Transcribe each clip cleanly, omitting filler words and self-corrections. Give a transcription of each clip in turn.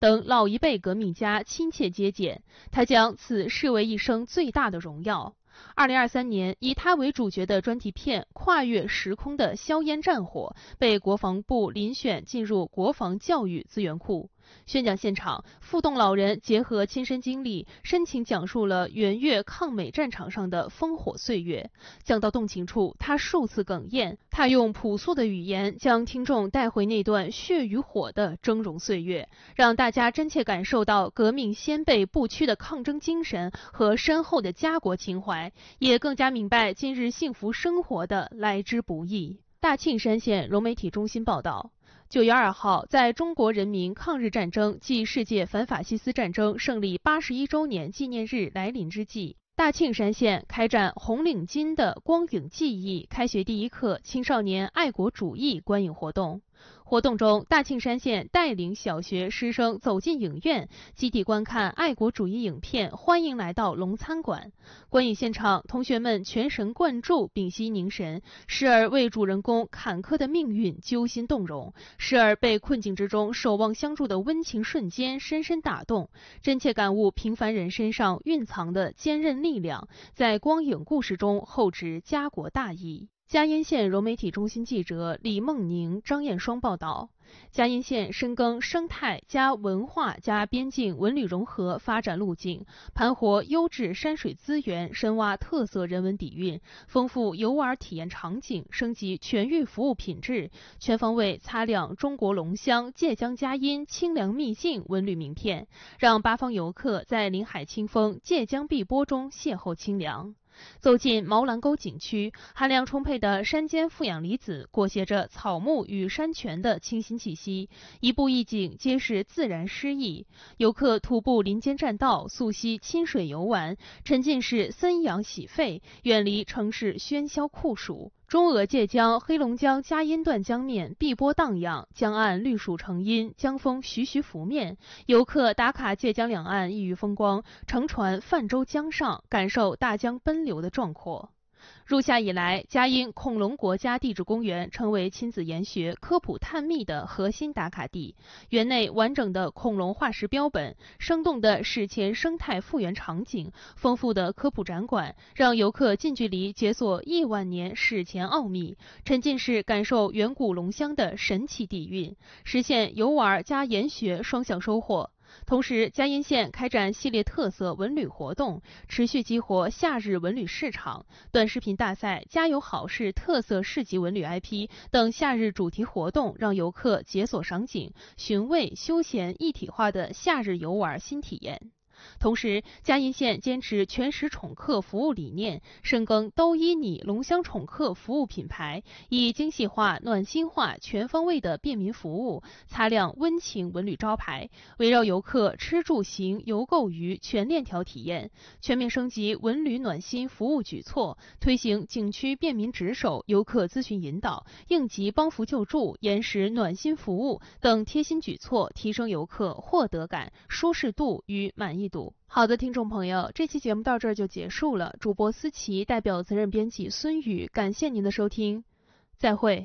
等老一辈革命家亲切接见，他将此视为一生最大的荣耀。2023年，以他为主角的专题片《跨越时空的硝烟战火》被国防部遴选进入国防教育资源库。宣讲现场，副动老人结合亲身经历，深情讲述了援越抗美战场上的烽火岁月。讲到动情处，他数次哽咽。他用朴素的语言将听众带回那段血与火的峥嵘岁月，让大家真切感受到革命先辈不屈的抗争精神和深厚的家国情怀，也更加明白今日幸福生活的来之不易。大庆山县融媒体中心报道，9月2号，在中国人民抗日战争暨世界反法西斯战争胜利81周年纪念日来临之际，大庆山县开展红领巾的光影记忆开学第一课青少年爱国主义观影活动。活动中，大庆山县带领小学师生走进影院，集体观看爱国主义影片《欢迎来到龙餐馆》。观影现场，同学们全神贯注，屏息凝神，时而为主人公坎坷的命运揪心动容，时而被困境之中守望相助的温情瞬间深深打动，真切感悟平凡人身上蕴藏的坚韧力量，在光影故事中厚植家国大义。嘉荫县融媒体中心记者李梦宁、张艳双报道，嘉荫县深耕生态加文化加边境文旅融合发展路径，盘活优质山水资源，深挖特色人文底蕴，丰富游玩体验场景，升级全域服务品质，全方位擦亮中国龙乡界江嘉荫清凉秘境文旅名片，让八方游客在临海清风、界江碧波中邂逅清凉。走进毛兰沟景区，含量充沛的山间负氧离子裹挟着草木与山泉的清新气息，一步一景皆是自然诗意。游客徒步林间栈道，溯溪亲水游玩，沉浸式森养洗肺，远离城市喧嚣酷暑。中俄界江、黑龙江嘉荫段江面碧波荡漾，江岸绿树成荫，江风徐徐拂面。游客打卡界江两岸异域风光，乘船泛舟江上，感受大江奔流的壮阔。入夏以来，嘉荫恐龙国家地质公园成为亲子研学、科普探秘的核心打卡地。园内完整的恐龙化石标本、生动的史前生态复原场景、丰富的科普展馆，让游客近距离解锁亿万年史前奥秘，沉浸式感受远古龙乡的神奇底蕴，实现游玩加研学双向收获。同时，嘉荫县开展系列特色文旅活动，持续激活夏日文旅市场。短视频大赛、家有好事特色市级文旅 IP 等夏日主题活动，让游客解锁赏景、寻味、休闲一体化的夏日游玩新体验。同时，嘉荫县坚持全时宠客服务理念，深耕都依你龙乡宠客服务品牌，以精细化、暖心化、全方位的便民服务，擦亮温情文旅招牌，围绕游客吃住行游购娱全链条体验，全面升级文旅暖心服务举措，推行景区便民值守、游客咨询引导、应急帮扶救助、延时暖心服务等贴心举措，提升游客获得感、舒适度与满意度。好的，听众朋友，这期节目到这儿就结束了。主播思琪代表责任编辑孙宇，感谢您的收听，再会。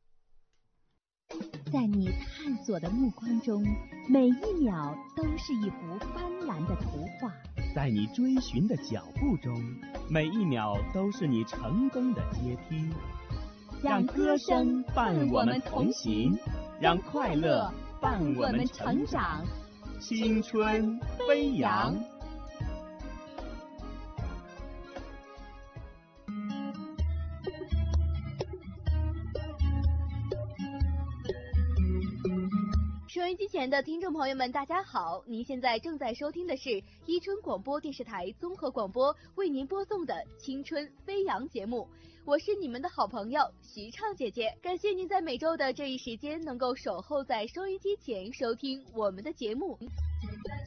在你探索的目光中，每一秒都是一幅斑斓的图画； 在你追寻的脚步中，每一秒都是你成功的阶梯。让歌声伴我们同行，让快乐伴我们成长。青春飞扬。 收音机前的听众朋友们，大家好！您现在正在收听的是伊春广播电视台综合广播为您播送的《青春飞扬》节目，我是你们的好朋友徐畅姐姐。感谢您在每周的这一时间能够守候在收音机前收听我们的节目。